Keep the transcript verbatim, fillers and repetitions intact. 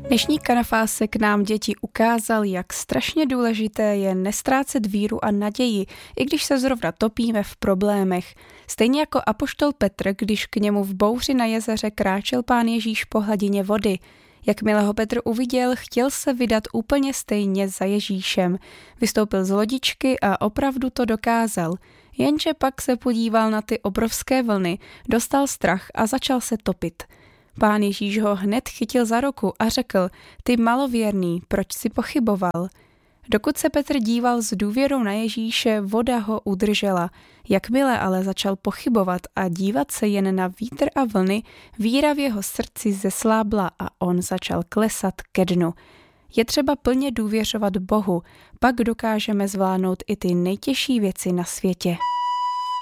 Dnešní kanafásek nám děti ukázal, jak strašně důležité je nestrácet víru a naději, i když se zrovna topíme v problémech. Stejně jako apoštol Petr, když k němu v bouři na jezeře kráčel Pán Ježíš po hladině vody. Jakmile ho Petr uviděl, chtěl se vydat úplně stejně za Ježíšem. Vystoupil z lodičky a opravdu to dokázal. Jenže pak se podíval na ty obrovské vlny, dostal strach a začal se topit. Pán Ježíš ho hned chytil za ruku a řekl: ty malověrný, proč si pochyboval? Dokud se Petr díval s důvěrou na Ježíše, voda ho udržela. Jakmile ale začal pochybovat a dívat se jen na vítr a vlny, víra v jeho srdci zeslábla a on začal klesat ke dnu. Je třeba plně důvěřovat Bohu, pak dokážeme zvládnout i ty nejtěžší věci na světě.